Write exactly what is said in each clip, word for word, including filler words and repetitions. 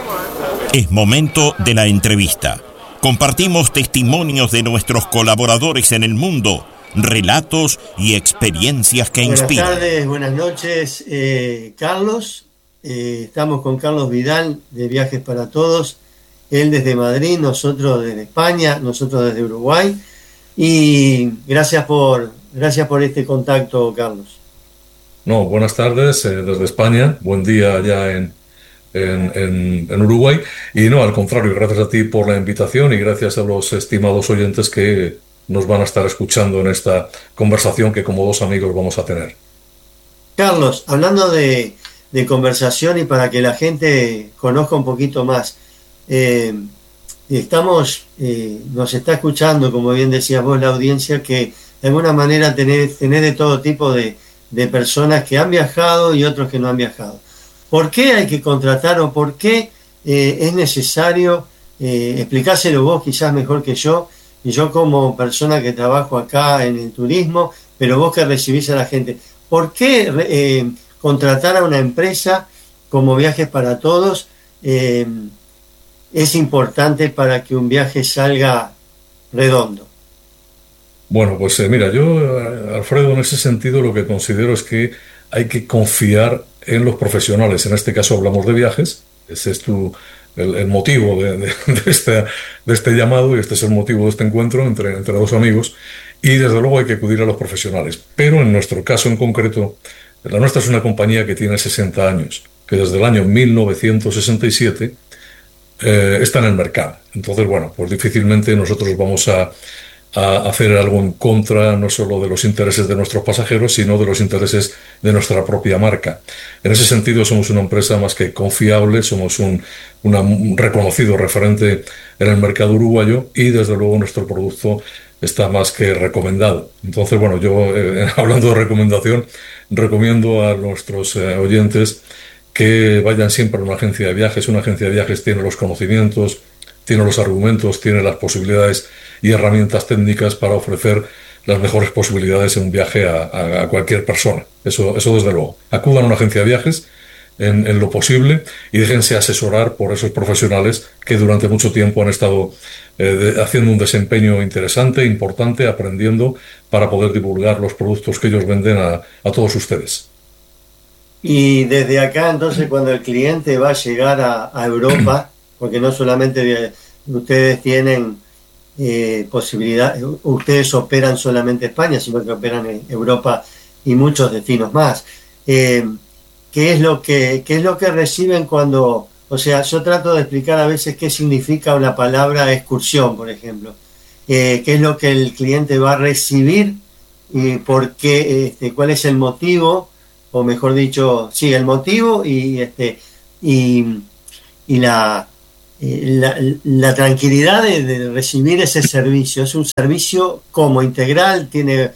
Es momento de la entrevista. Compartimos testimonios de nuestros colaboradores en el mundo, relatos y experiencias que inspiran. Buenas tardes, buenas noches, eh, Carlos. Eh, estamos con Carlos Vidal de Viajes para Todos. Él desde Madrid, nosotros desde España, nosotros desde Uruguay. Y gracias por, gracias por este contacto, Carlos. No, buenas tardes eh, desde España. Buen día allá en, en, en, en Uruguay. Y no, al contrario, gracias a ti por la invitación y gracias a los estimados oyentes que nos van a estar escuchando en esta conversación que como dos amigos vamos a tener. Carlos, hablando de, de conversación y para que la gente conozca un poquito más, eh, estamos, eh, nos está escuchando, como bien decías vos, la audiencia, que de alguna manera tenés, tenés de todo tipo de, de personas que han viajado y otros que no han viajado. ¿Por qué hay que contratar o por qué eh, es necesario, eh, explicárselo vos quizás mejor que yo, y yo como persona que trabajo acá en el turismo, pero vos que recibís a la gente, ¿por qué eh, contratar a una empresa como Viajes para Todos eh, es importante para que un viaje salga redondo? Bueno, pues eh, mira, yo, Alfredo, en ese sentido lo que considero es que hay que confiar en los profesionales. En este caso hablamos de viajes, ese es tu, el, el motivo de, de, de, este, de este llamado y este es el motivo de este encuentro entre, entre dos amigos y desde luego hay que acudir a los profesionales. Pero en nuestro caso en concreto, la nuestra es una compañía que tiene sesenta años, que desde el año mil novecientos sesenta y siete eh, está en el mercado. Entonces, bueno, pues difícilmente nosotros vamos a a hacer algo en contra no solo de los intereses de nuestros pasajeros, sino de los intereses de nuestra propia marca. En ese sentido somos una empresa más que confiable, somos un, una, un reconocido referente en el mercado uruguayo y desde luego nuestro producto está más que recomendado. Entonces, bueno, yo eh, hablando de recomendación, recomiendo a nuestros eh, oyentes que vayan siempre a una agencia de viajes. Una agencia de viajes tiene los conocimientos, tiene los argumentos, tiene las posibilidades y herramientas técnicas para ofrecer las mejores posibilidades en un viaje a, a, a cualquier persona. Eso, eso desde luego. Acudan a una agencia de viajes en, en lo posible y déjense asesorar por esos profesionales que durante mucho tiempo han estado eh, de, haciendo un desempeño interesante, importante, aprendiendo para poder divulgar los productos que ellos venden a, a todos ustedes. Y desde acá, entonces, cuando el cliente va a llegar a, a Europa, porque no solamente ustedes tienen eh, posibilidad, ustedes operan solamente España, sino que operan en Europa y muchos destinos más. Eh, ¿qué es lo que, qué es lo que reciben cuando, o sea, yo trato de explicar a veces qué significa una palabra excursión, por ejemplo, eh, qué es lo que el cliente va a recibir y por qué, este, cuál es el motivo, o mejor dicho, sí, el motivo y este y, y la La, la tranquilidad de, de recibir ese servicio. Es un servicio como integral, tiene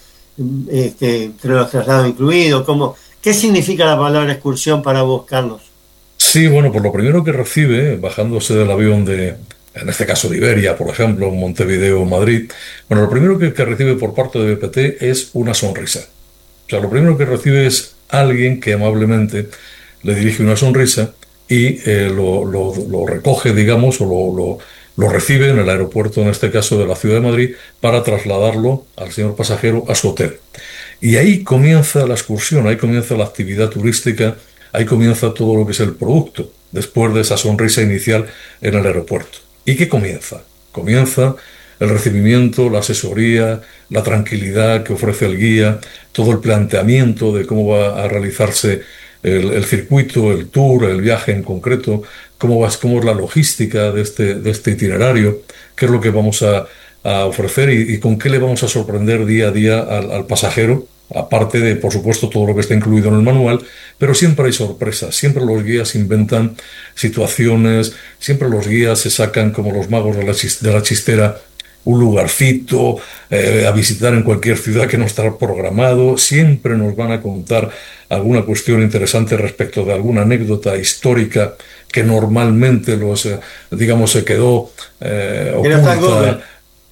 este, los traslados incluidos. Como, ¿qué significa la palabra excursión para vos, Carlos? Sí, bueno, pues lo primero que recibe, bajándose del avión de, en este caso de Iberia, por ejemplo, Montevideo, Madrid, bueno, lo primero que, que recibe por parte de B P T es una sonrisa. O sea, lo primero que recibe es alguien que amablemente le dirige una sonrisa y eh, lo, lo, lo recoge, digamos, o lo, lo, lo recibe en el aeropuerto, en este caso de la ciudad de Madrid, para trasladarlo al señor pasajero a su hotel. Y ahí comienza la excursión, ahí comienza la actividad turística, ahí comienza todo lo que es el producto, después de esa sonrisa inicial en el aeropuerto. ¿Y qué comienza? Comienza el recibimiento, la asesoría, la tranquilidad que ofrece el guía, todo el planteamiento de cómo va a realizarse El, el circuito, el tour, el viaje en concreto, cómo, va, cómo es la logística de este, de este itinerario, qué es lo que vamos a, a ofrecer y, y con qué le vamos a sorprender día a día al, al pasajero, aparte de, por supuesto, todo lo que está incluido en el manual, pero siempre hay sorpresas, siempre los guías inventan situaciones, siempre los guías se sacan como los magos de la, de la chistera un lugarcito, eh, a visitar en cualquier ciudad que no está programado, siempre nos van a contar alguna cuestión interesante respecto de alguna anécdota histórica que normalmente los, eh, digamos, se quedó eh, oculta.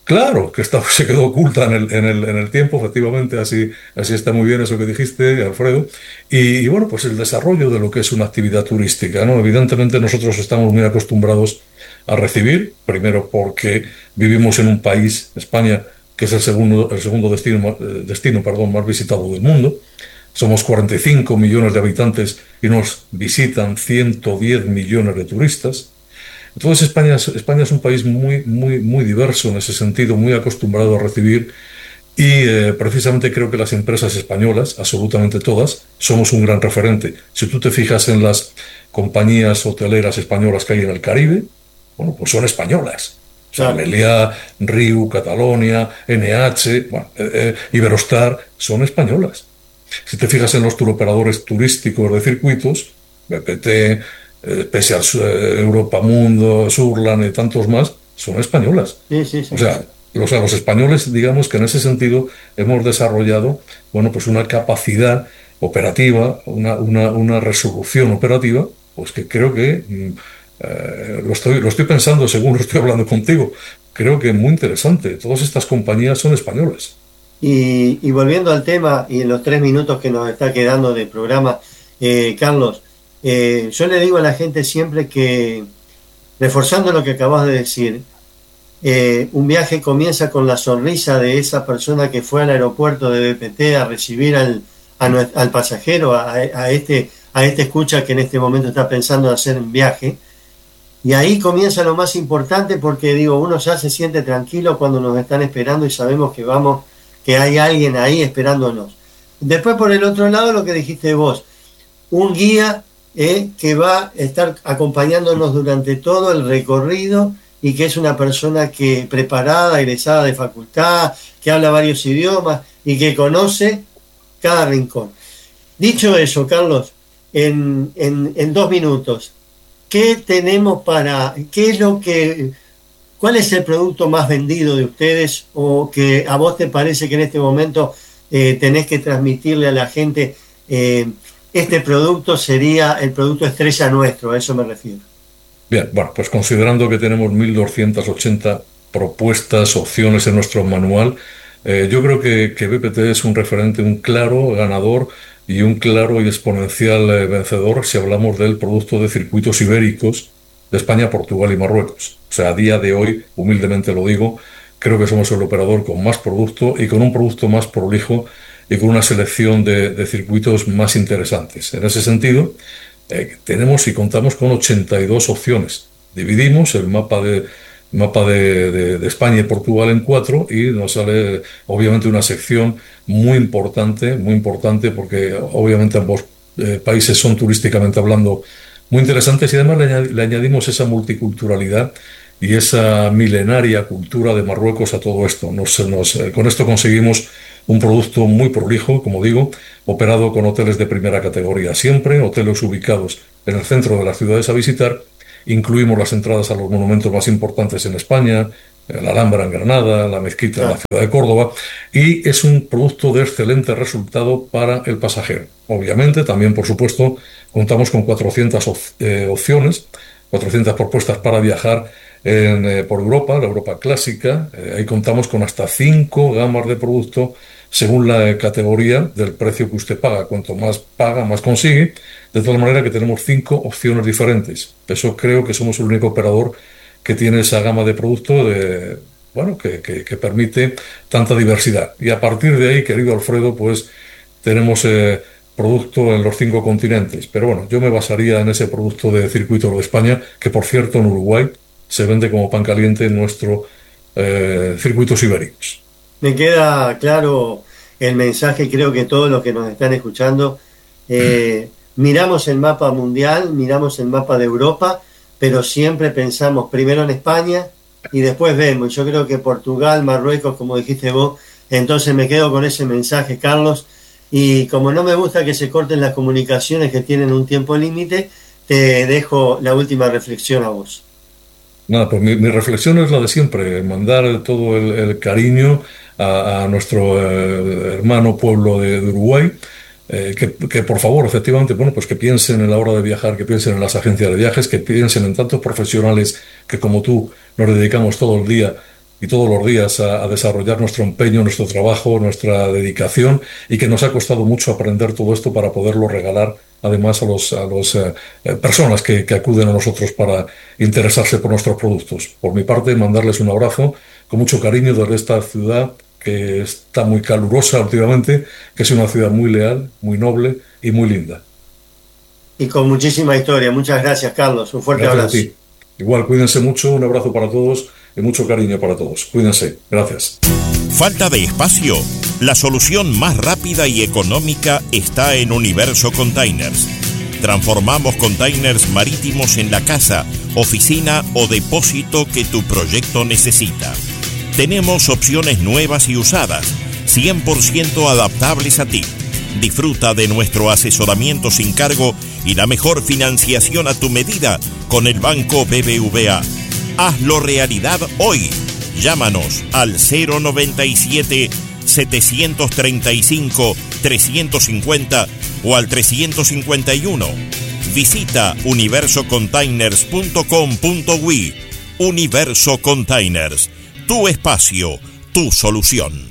Claro, que está, se quedó oculta en el, en el, en el tiempo, efectivamente, así, así está muy bien eso que dijiste, Alfredo. Y, y bueno, pues el desarrollo de lo que es una actividad turística, ¿no? Evidentemente nosotros estamos muy acostumbrados a recibir, primero porque vivimos en un país, España, que es el segundo, el segundo destino, destino, perdón, más visitado del mundo. Somos cuarenta y cinco millones de habitantes y nos visitan ciento diez millones de turistas. Entonces España es, España es un país muy, muy, muy diverso en ese sentido, muy acostumbrado a recibir y eh, precisamente creo que las empresas españolas, absolutamente todas, somos un gran referente. Si tú te fijas en las compañías hoteleras españolas que hay en el Caribe, bueno, pues son españolas. O sea, Meliá, Riu, Catalonia, N H, bueno, eh, eh, Iberostar, son españolas. Si te fijas en los turoperadores turísticos de circuitos, B P T, eh, Pese al eh, Europa Mundo, Surland y tantos más, son españolas. Sí, sí, sí. O sea, los, los españoles, digamos que en ese sentido hemos desarrollado, bueno, pues una capacidad operativa, una, una, una resolución operativa, pues que creo que eh, lo, estoy, lo estoy pensando según lo estoy hablando contigo. Creo que es muy interesante. Todas estas compañías son españolas. Y, y volviendo al tema, y en los tres minutos que nos está quedando de programa, eh, Carlos, eh, yo le digo a la gente siempre que, reforzando lo que acabas de decir, eh, un viaje comienza con la sonrisa de esa persona que fue al aeropuerto de B P T a recibir al, a, al pasajero, a, a, este, a este escucha que en este momento está pensando en hacer un viaje. Y ahí comienza lo más importante, porque digo, uno ya se siente tranquilo cuando nos están esperando y sabemos que vamos, que hay alguien ahí esperándonos. Después, por el otro lado, lo que dijiste vos, un guía eh, que va a estar acompañándonos durante todo el recorrido y que es una persona que preparada, egresada de facultad, que habla varios idiomas y que conoce cada rincón. Dicho eso, Carlos, en, en, en dos minutos, ¿qué tenemos para, qué es lo que... ¿Cuál es el producto más vendido de ustedes o que a vos te parece que en este momento eh, tenés que transmitirle a la gente eh, este producto sería el producto estrella nuestro? A eso me refiero. Bien, bueno, pues considerando que tenemos mil doscientas ochenta propuestas, opciones en nuestro manual, eh, yo creo que, que B P T es un referente, un claro ganador y un claro y exponencial eh, vencedor si hablamos del producto de circuitos ibéricos de España, Portugal y Marruecos. O sea, a día de hoy, humildemente lo digo, creo que somos el operador con más producto y con un producto más prolijo y con una selección de, de circuitos más interesantes. En ese sentido, eh, tenemos y contamos con ochenta y dos opciones. Dividimos el mapa de mapa de, de, de España y Portugal en cuatro y nos sale obviamente una sección muy importante, muy importante porque obviamente ambos eh, países son turísticamente hablando muy interesantes y además le, añad, le añadimos esa multiculturalidad y esa milenaria cultura de Marruecos a todo esto. Nos, nos, eh, con esto conseguimos un producto muy prolijo, como digo, operado con hoteles de primera categoría siempre, hoteles ubicados en el centro de las ciudades a visitar. Incluimos las entradas a los monumentos más importantes en España, la Alhambra en Granada, la Mezquita en la ciudad de Córdoba, y es un producto de excelente resultado para el pasajero. Obviamente, también, por supuesto, contamos con cuatrocientas op eh, opciones, cuatrocientas propuestas para viajar en, eh, por Europa, la Europa clásica. Eh, ahí contamos con hasta cinco gamas de producto según la categoría del precio que usted paga. Cuanto más paga, más consigue. De tal manera que tenemos cinco opciones diferentes. Eso creo que somos el único operador que tiene esa gama de producto de, bueno, que, que, que permite tanta diversidad. Y a partir de ahí, querido Alfredo, pues tenemos eh, producto en los cinco continentes. Pero bueno, yo me basaría en ese producto de circuito de España, que por cierto en Uruguay se vende como pan caliente en nuestro eh, circuitos ibéricos. Me queda claro el mensaje, creo que todos los que nos están escuchando, eh, miramos el mapa mundial, miramos el mapa de Europa, pero siempre pensamos primero en España y después vemos. Yo creo que Portugal, Marruecos, como dijiste vos, entonces me quedo con ese mensaje, Carlos, y como no me gusta que se corten las comunicaciones que tienen un tiempo límite, te dejo la última reflexión a vos. Nada, pues mi, mi reflexión es la de siempre, mandar todo el, el cariño a, a nuestro eh, hermano pueblo de, de Uruguay. Eh, que, que por favor, efectivamente, bueno, pues que piensen en la hora de viajar, que piensen en las agencias de viajes, que piensen en tantos profesionales que como tú nos dedicamos todo el día y todos los días a, a desarrollar nuestro empeño, nuestro trabajo, nuestra dedicación, y que nos ha costado mucho aprender todo esto para poderlo regalar además a los a los eh, personas que, que acuden a nosotros para interesarse por nuestros productos. Por mi parte, mandarles un abrazo con mucho cariño desde esta ciudad que está muy calurosa últimamente, que es una ciudad muy leal, muy noble y muy linda. Y con muchísima historia. Muchas gracias, Carlos. Un fuerte Gracias abrazo. a ti. Igual, cuídense mucho, un abrazo para todos y mucho cariño para todos. Cuídense. Gracias. ¿Falta de espacio? La solución más rápida y económica está en Universo Containers. Transformamos containers marítimos en la casa, oficina o depósito que tu proyecto necesita. Tenemos opciones nuevas y usadas, cien por ciento adaptables a ti. Disfruta de nuestro asesoramiento sin cargo y la mejor financiación a tu medida con el Banco B B V A. Hazlo realidad hoy. Llámanos al cero noventa y siete, setecientos treinta y cinco, trescientos cincuenta o al trescientos cincuenta y uno. Visita universo containers punto com punto uy. Universo Containers, tu espacio, tu solución.